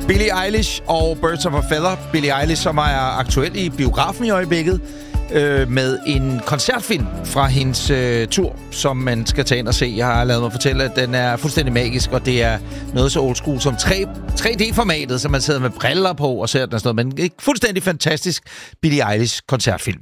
Billie Eilish og Birds of a Feather. Billie Eilish, som er aktuel i biografen i øjeblikket, med en koncertfilm fra hendes tur, som man skal tage ind og se. Jeg har lavet mig fortælle, at den er fuldstændig magisk, og det er noget så old school som 3D-formatet, som man sidder med briller på og ser den og sådan noget. Men en fuldstændig fantastisk Billie Eilish koncertfilm.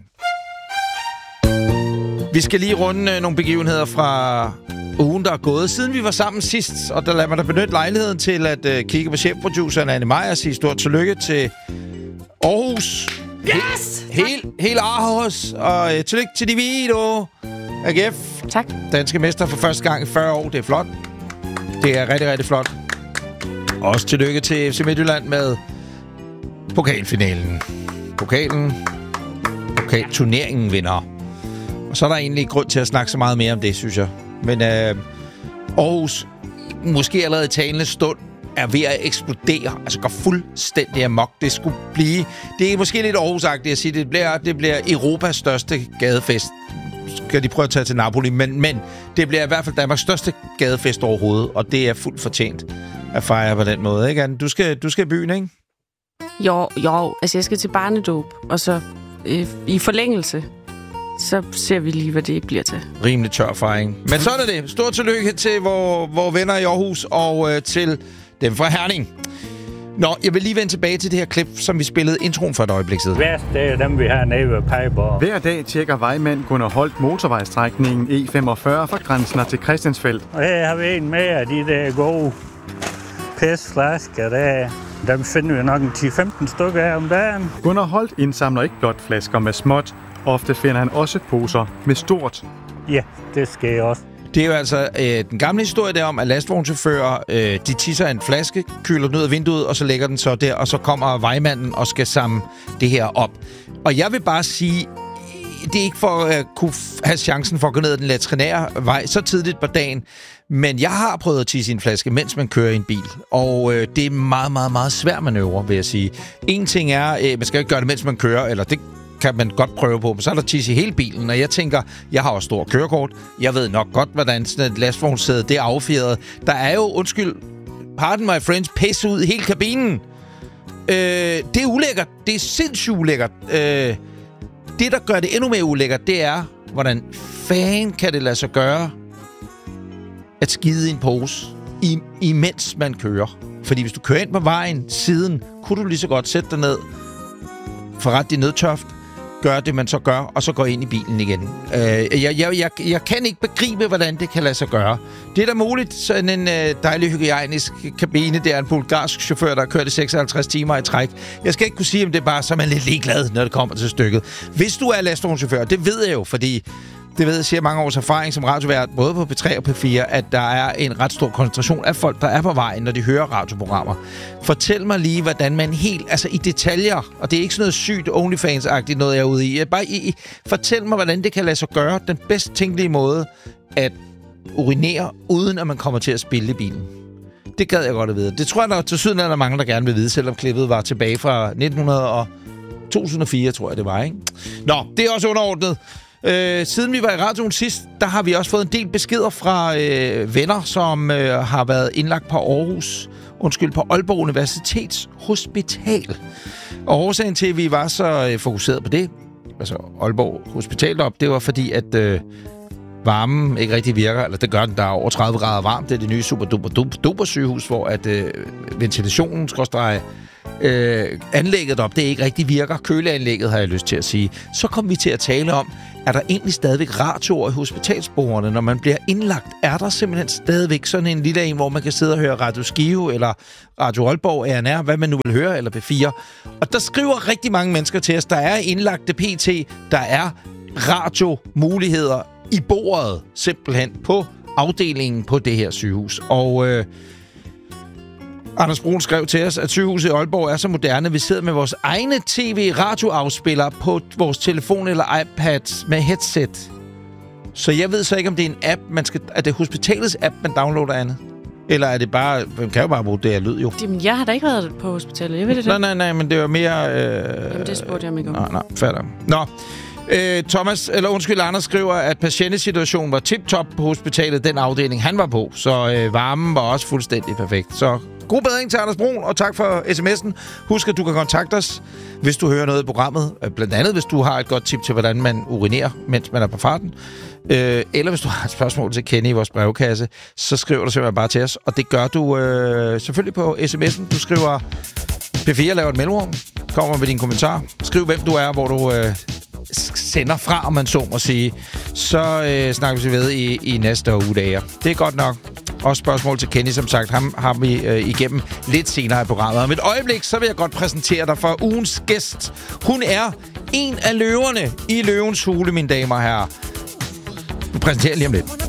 Vi skal lige runde nogle begivenheder fra ugen, der er gået, siden vi var sammen sidst. Og der lader man da benytte lejligheden til at kigge på chefproduceren Anne Meyer og sige stort tillykke til Aarhus. Yes! Helt Aarhus. Og tillykke til Divido. AGF. Tak. Danske mester for første gang i 40 år. Det er flot. Det er rigtig, rigtig flot. Også tillykke til FC Midtjylland med pokalfinalen. Pokalturneringen vinder. Og så er der egentlig ikke grund til at snakke så meget mere om det, synes jeg. Men Aarhus, måske allerede i talende stund, er ved at eksplodere. Altså går fuldstændig amok. Det skulle blive... Det er måske lidt Aarhus-agtigt at sige, det bliver Europas største gadefest. Skal de prøve at tage til Napoli, men det bliver i hvert fald Danmarks største gadefest overhovedet, og det er fuldt fortjent at fejre på den måde, ikke, Anne? Du skal i byen, ikke? Jo. Altså, jeg skal til barnedåb, og så i forlængelse, så ser vi lige, hvad det bliver til. Rimelig tør fejring. Men sådan er det. Stort tillykke til vores venner i Aarhus, og til dem fra Herning. Nå, jeg vil lige vende tilbage til det her klip, som vi spillede introen for et øjeblik siden. Hver dag er dem, vi har nede ved Pejborg. Hver dag tjekker vejmand Gunnar Holt motorvejstrækningen E45 fra Grænsner til Christiansfeld. Og her har vi en med af de der gode PES-flasker der. Dem finder vi nok en 10-15 stykker af om dagen. Gunnar Holt indsamler ikke blot flasker med småt. Ofte finder han også poser med stort. Ja, det skal jeg også. Det er jo altså den gamle historie der om, at lastvognschauffører, de tisser en flaske, kyler den ud af vinduet, og så lægger den så der, og så kommer vejmanden og skal samle det her op. Og jeg vil bare sige, det er ikke for at kunne have chancen for at gå ned ad den latrinære vej så tidligt på dagen, men jeg har prøvet at tisse i en flaske, mens man kører i en bil. Og det er meget, meget, meget svær manøvre, vil jeg sige. En ting er, man skal ikke gøre det, mens man kører, eller det kan man godt prøve på, men så er der tisse i hele bilen, og jeg tænker, jeg har også stor kørekort, jeg ved nok godt, hvordan sådan et lastvognssæde, det er affjedret. Der er jo, pardon my friends, pisse ud i hele kabinen. Det er ulækkert. Det er sindssygt ulækkert. Det, der gør det endnu mere ulækkert, det er, hvordan fanden kan det lade sig gøre at skide i en pose, imens man kører. Fordi hvis du kører ind på vejen siden, kunne du lige så godt sætte dig ned, forret din nødtørft, gør det, man så gør, og så går ind i bilen igen. Jeg kan ikke begribe, hvordan det kan lade sig gøre. Det er da muligt, sådan en dejlig hygiejnisk kabine, der er en bulgarsk chauffør, der har kørt i 56 timer i træk. Jeg skal ikke kunne sige, om det er bare, så man er lidt ligeglad, når det kommer til stykket. Hvis du er lastvognschauffør, det ved jeg jo, fordi det ved jeg, siger mange års erfaring som radiovært, både på P3 og P4, at der er en ret stor koncentration af folk, der er på vejen, når de hører radioprogrammer. Fortæl mig lige, hvordan man helt, altså i detaljer, og det er ikke sådan noget sygt OnlyFans-agtigt noget, jeg er ude i. Fortæl mig, hvordan det kan lade sig gøre den bedst tænkelige måde at urinere, uden at man kommer til at spille i bilen. Det gad jeg godt at vide. Det tror jeg, der til syden er der mange, der gerne vil vide, selvom klippet var tilbage fra 2004, tror jeg, det var, ikke? Nå, det er også underordnet. Siden vi var i radioen sidst, der har vi også fået en del beskeder fra venner, som har været indlagt på på Aalborg Universitets Hospital. Og årsagen til, at vi var så fokuseret på det, altså Aalborg Hospital op, det var fordi, at varmen ikke rigtig virker, eller det gør den, der er over 30 grader varmt. Det er det nye super sygehus, hvor at ventilationen anlægget op, det ikke rigtig virker. Køleanlægget, har jeg lyst til at sige. Så kom vi til at tale om, er der egentlig stadigvæk radioer i hospitalsbordene, når man bliver indlagt? Er der simpelthen stadigvæk sådan en lille en, hvor man kan sidde og høre Radio Skive, eller Radio Aalborg, RNR, hvad man nu vil høre, eller P4? Og der skriver rigtig mange mennesker til os, der er indlagte PT, der er radiomuligheder i bordet, simpelthen på afdelingen på det her sygehus. Og Anders Brun skrev til os, at sygehuset i Aalborg er så moderne. Vi sidder med vores egne tv-radioafspillere på vores telefon eller iPad med headset. Så jeg ved så ikke, om det er en app, er det hospitalets app, man downloader andet? Eller er det bare... Man kan jo bare bruge det her lyd, jo. Jamen, jeg har da ikke været på hospitalet. Jeg ved det. Nej, men det var mere... Jamen, det spurgte jeg mig ikke om. Nej, fatter. Nå. Anders skriver, at patientesituationen var tip-top på hospitalet, den afdeling han var på. Så varmen var også fuldstændig perfekt. Så god bedring til Anders Brun, og tak for sms'en. Husk, at du kan kontakte os, hvis du hører noget i programmet. Blandt andet, hvis du har et godt tip til, hvordan man urinerer, mens man er på farten. Eller hvis du har et spørgsmål til Kenny i vores brevkasse, så skriver du simpelthen bare til os. Og det gør du selvfølgelig på sms'en. Du skriver P4, laver et mellemrum. Kommer med din kommentar. Skriv, hvem du er, hvor du sender fra, om man så må sige. Så snakker vi ved i næste uge. Det er godt nok. Også spørgsmål til Kenny, som sagt. Ham har vi igennem lidt senere i programmet. Om et øjeblik, så vil jeg godt præsentere dig for ugens gæst. Hun er en af løverne i Løvens Hule, mine damer og herrer. Vi præsenterer lige om lidt.